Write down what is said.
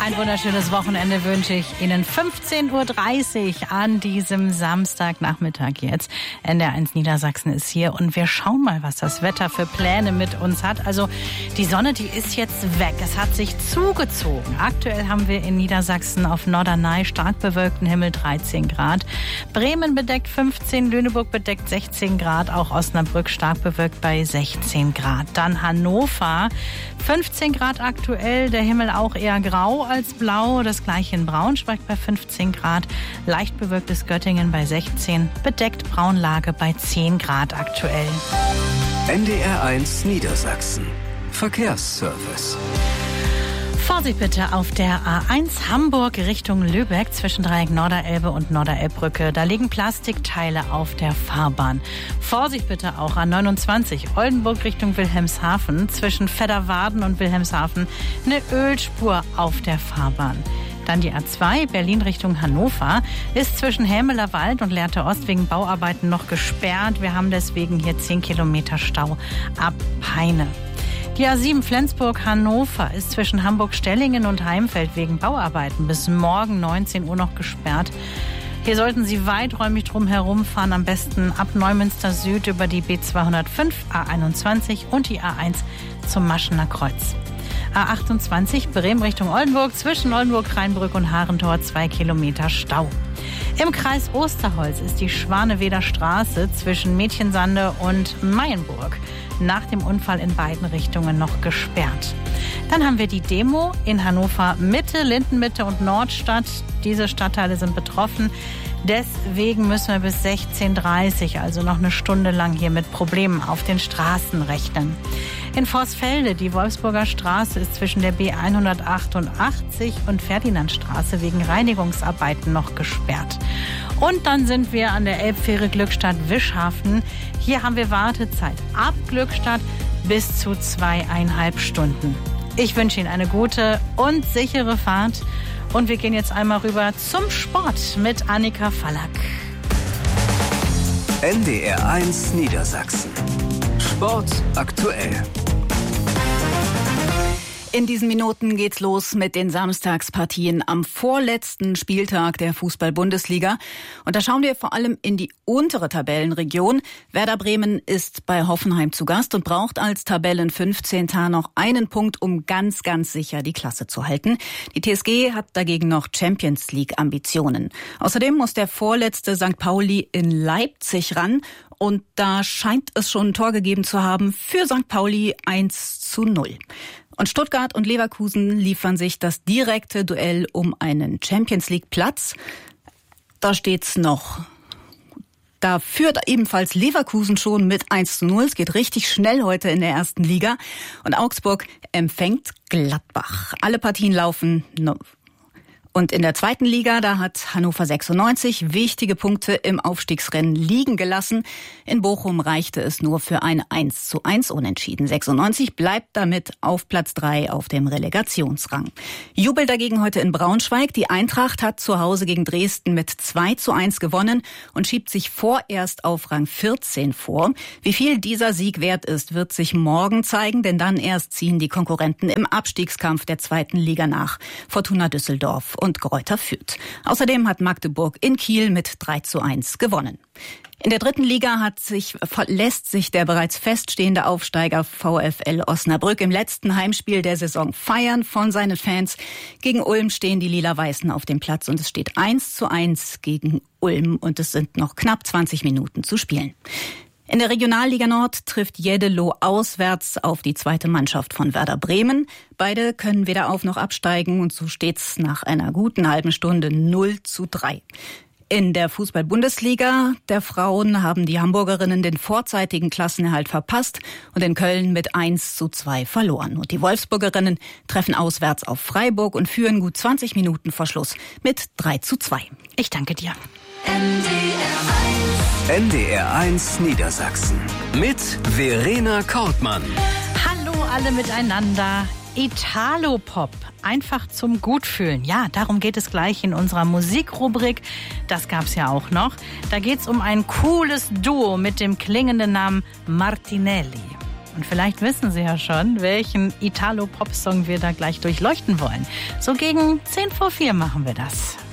Ein wunderschönes Wochenende wünsche ich Ihnen. 15.30 Uhr an diesem Samstagnachmittag jetzt. NDR1 Niedersachsen ist hier und wir schauen mal, was das Wetter für Pläne mit uns hat. Also die Sonne, die ist jetzt weg. Es hat sich zugezogen. Aktuell haben wir in Niedersachsen auf Norderney stark bewölkten Himmel 13 Grad. Bremen bedeckt 15, Lüneburg bedeckt 16 Grad. Auch Osnabrück stark bewölkt bei 16 Grad. Dann Hannover 15 Grad aktuell. Der Himmel auch eher grau als blau. Das gleiche in Braunschweig bei 15 Grad. Leicht bewölktes Göttingen bei 16. Bedeckt Braunlage bei 10 Grad aktuell. NDR1 Niedersachsen. Verkehrsservice. Vorsicht bitte auf der A1 Hamburg Richtung Lübeck zwischen Dreieck Norderelbe und Norderelbbrücke. Da liegen Plastikteile auf der Fahrbahn. Vorsicht bitte auch A29 Oldenburg Richtung Wilhelmshaven zwischen Fedderwarden und Wilhelmshaven. Eine Ölspur auf der Fahrbahn. Dann die A2 Berlin Richtung Hannover ist zwischen Hämeler Wald und Lehrte Ost wegen Bauarbeiten noch gesperrt. Wir haben deswegen hier 10 Kilometer Stau ab Peine. Die A7 Flensburg-Hannover ist zwischen Hamburg-Stellingen und Heimfeld wegen Bauarbeiten bis morgen 19 Uhr noch gesperrt. Hier sollten Sie weiträumig drum herumfahren, am besten ab Neumünster Süd über die B205, A21 und die A1 zum Maschener Kreuz. A28 Bremen Richtung Oldenburg zwischen Oldenburg-Rheinbrück und Harentor 2 Kilometer Stau. Im Kreis Osterholz ist die Schwaneweder Straße zwischen Mädchensande und Mayenburg nach dem Unfall in beiden Richtungen noch gesperrt. Dann haben wir die Demo in Hannover Mitte, Lindenmitte und Nordstadt. Diese Stadtteile sind betroffen. Deswegen müssen wir bis 16.30 Uhr, also noch eine Stunde lang hier mit Problemen auf den Straßen rechnen. In Vorsfelde, die Wolfsburger Straße ist zwischen der B188 und Ferdinandstraße wegen Reinigungsarbeiten noch gesperrt. Und dann sind wir an der Elbfähre Glückstadt-Wischhafen. Hier haben wir Wartezeit ab Glückstadt bis zu 2,5 Stunden. Ich wünsche Ihnen eine gute und sichere Fahrt. Und wir gehen jetzt einmal rüber zum Sport mit Annika Fallack. NDR1 Niedersachsen. Sport aktuell. In diesen Minuten geht's los mit den Samstagspartien am vorletzten Spieltag der Fußball-Bundesliga. Und da schauen wir vor allem in die untere Tabellenregion. Werder Bremen ist bei Hoffenheim zu Gast und braucht als Tabellen-15. noch einen Punkt, um ganz, ganz sicher die Klasse zu halten. Die TSG hat dagegen noch Champions-League-Ambitionen. Außerdem muss der vorletzte St. Pauli in Leipzig ran. Und da scheint es schon ein Tor gegeben zu haben für St. Pauli 1:0. Und Stuttgart und Leverkusen liefern sich das direkte Duell um einen Champions-League-Platz. Da steht's noch. Da führt ebenfalls Leverkusen schon mit 1:0. Es geht richtig schnell heute in der ersten Liga. Und Augsburg empfängt Gladbach. Alle Partien laufen noch. Und in der zweiten Liga, da hat Hannover 96 wichtige Punkte im Aufstiegsrennen liegen gelassen. In Bochum reichte es nur für ein 1:1 Unentschieden. 96 bleibt damit auf Platz 3 auf dem Relegationsrang. Jubel dagegen heute in Braunschweig. Die Eintracht hat zu Hause gegen Dresden mit 2:1 gewonnen und schiebt sich vorerst auf Rang 14 vor. Wie viel dieser Sieg wert ist, wird sich morgen zeigen, denn dann erst ziehen die Konkurrenten im Abstiegskampf der zweiten Liga nach. Fortuna Düsseldorf und Greuther Fürth. Außerdem hat Magdeburg in Kiel mit 3:1 gewonnen. In der dritten Liga lässt sich der bereits feststehende Aufsteiger VfL Osnabrück im letzten Heimspiel der Saison feiern von seinen Fans. Gegen Ulm stehen die Lila-Weißen auf dem Platz und es steht 1:1 gegen Ulm und es sind noch knapp 20 Minuten zu spielen. In der Regionalliga Nord trifft Jeddelo auswärts auf die zweite Mannschaft von Werder Bremen. Beide können weder auf noch absteigen und so steht's nach einer guten halben Stunde 0:3. In der Fußball-Bundesliga der Frauen haben die Hamburgerinnen den vorzeitigen Klassenerhalt verpasst und in Köln mit 1:2 verloren. Und die Wolfsburgerinnen treffen auswärts auf Freiburg und führen gut 20 Minuten vor Schluss mit 3:2. Ich danke dir. NDR1 Niedersachsen mit Verena Kortmann. Hallo alle miteinander. Italopop, einfach zum Gutfühlen. Ja, darum geht es gleich in unserer Musikrubrik. Das gab's ja auch noch. Da geht's um ein cooles Duo mit dem klingenden Namen Martinelli. Und vielleicht wissen Sie ja schon, welchen Italo-Pop-Song wir da gleich durchleuchten wollen. So gegen 3:10 machen wir das.